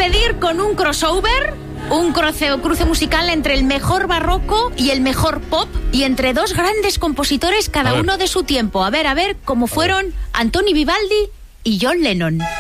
despedir con un crossover, un cruce musical entre el mejor barroco y el mejor pop, y entre dos grandes compositores, cada uno de su tiempo. A ver, como fueron Antoni Vivaldi y John Lennon.